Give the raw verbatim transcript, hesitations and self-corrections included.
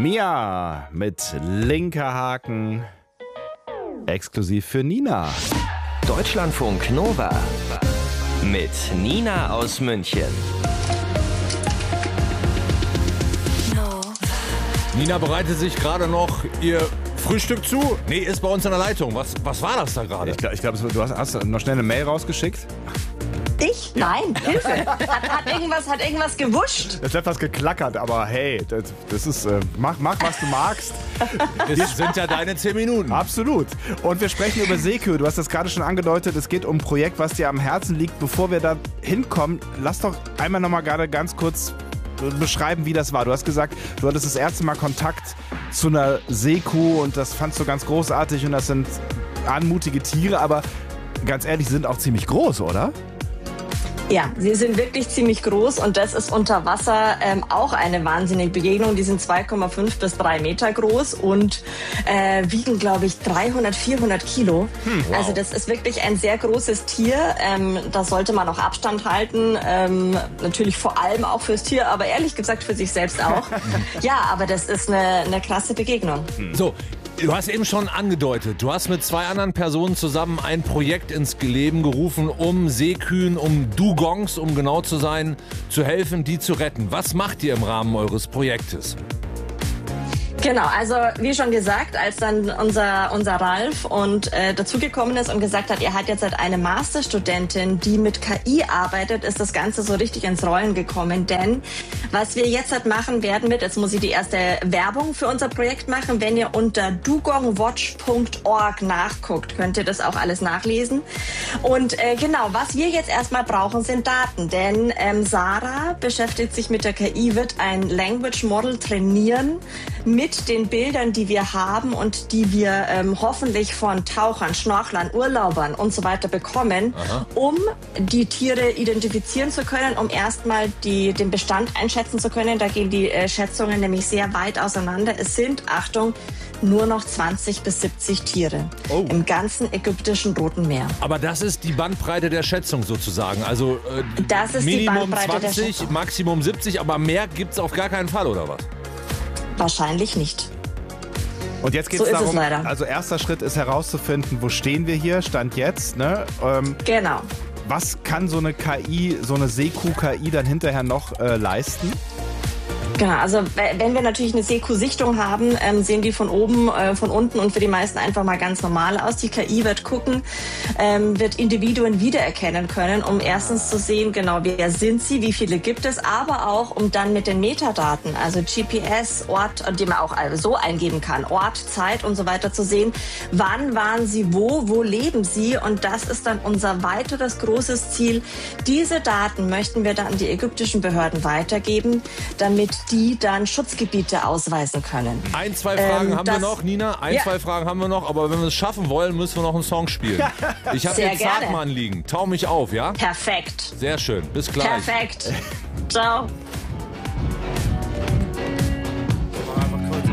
Mia mit linker Haken. Exklusiv für Nina. Deutschlandfunk Nova mit Nina aus München. Nina bereitet sich gerade noch ihr Frühstück zu. Nee, ist bei uns in der Leitung. Was, was war das da gerade? Ich glaube, ich glaub, du hast, hast noch schnell eine Mail rausgeschickt. Ich? Nein, Hilfe. Hat, hat, irgendwas, hat irgendwas gewuscht? Es hat etwas geklackert, aber hey, das, das ist, äh, mach, mach, was du magst. Das sind ja deine zehn Minuten. Absolut. Und wir sprechen über Seekühe. Du hast das gerade schon angedeutet. Es geht um ein Projekt, was dir am Herzen liegt. Bevor wir da hinkommen, lass doch einmal noch mal gerade ganz kurz beschreiben, wie das war. Du hast gesagt, du hattest das erste Mal Kontakt zu einer Seekuh und das fandst du ganz großartig und das sind anmutige Tiere, aber ganz ehrlich, sind auch ziemlich groß, oder? Ja, sie sind wirklich ziemlich groß und das ist unter Wasser ähm, auch eine wahnsinnige Begegnung. Die sind zwei Komma fünf bis drei Meter groß und äh, wiegen, glaube ich, dreihundert, vierhundert Kilo. Hm, wow. Also das ist wirklich ein sehr großes Tier. Ähm, da sollte man auch Abstand halten. Ähm, natürlich vor allem auch fürs Tier, aber ehrlich gesagt für sich selbst auch. Ja, aber das ist eine, eine klasse Begegnung. Hm. So. Du hast eben schon angedeutet, du hast mit zwei anderen Personen zusammen ein Projekt ins Leben gerufen, um Seekühen, um Dugongs, um genau zu sein, zu helfen, die zu retten. Was macht ihr im Rahmen eures Projektes? Genau, also wie schon gesagt, als dann unser unser Ralf und äh, dazugekommen ist und gesagt hat, er hat jetzt halt eine Masterstudentin, die mit K I arbeitet, ist das Ganze so richtig ins Rollen gekommen. Denn was wir jetzt halt machen werden mit, jetzt muss ich die erste Werbung für unser Projekt machen, wenn ihr unter dugongwatch punkt org nachguckt, könnt ihr das auch alles nachlesen. Und äh, genau, was wir jetzt erstmal brauchen, sind Daten. Denn ähm, Sarah beschäftigt sich mit der K I, wird ein Language Model trainieren mit den Bildern, die wir haben und die wir ähm, hoffentlich von Tauchern, Schnorchlern, Urlaubern und so weiter bekommen, Aha. um die Tiere identifizieren zu können, um erstmal die, den Bestand einschätzen zu können. Da gehen die äh, Schätzungen nämlich sehr weit auseinander. Es sind, Achtung, nur noch zwanzig bis siebzig Tiere oh. im ganzen ägyptischen Roten Meer. Aber das ist die Bandbreite der Schätzung sozusagen. Also äh, das ist Minimum die Bandbreite zwanzig, der Schätzung. Maximum siebzig, aber mehr gibt es auf gar keinen Fall, oder was? Wahrscheinlich nicht. Und jetzt geht es so darum, es leider. Also erster Schritt ist herauszufinden, wo stehen wir hier, Stand jetzt, ne? Ähm, genau. Was kann so eine K I, so eine Seekuh-K I dann hinterher noch äh, leisten? Genau, also wenn wir natürlich eine Seekuh-Sichtung haben, ähm, sehen die von oben, äh, von unten und für die meisten einfach mal ganz normal aus. Die K I wird gucken, ähm, wird Individuen wiedererkennen können, um erstens zu sehen, genau, wer sind sie, wie viele gibt es, aber auch, um dann mit den Metadaten, also G P S, Ort, die man auch so eingeben kann, Ort, Zeit und so weiter zu sehen, wann waren sie wo, wo leben sie, und das ist dann unser weiteres großes Ziel. Diese Daten möchten wir dann an die ägyptischen Behörden weitergeben, damit die dann Schutzgebiete ausweisen können. Ein, zwei Fragen ähm, haben wir noch, Nina. Ein, ja. zwei Fragen haben wir noch. Aber wenn wir es schaffen wollen, müssen wir noch einen Song spielen. Ich habe jetzt Sag mal liegen. Tau mich auf, ja? Perfekt. Sehr schön. Bis gleich. Perfekt. Ciao.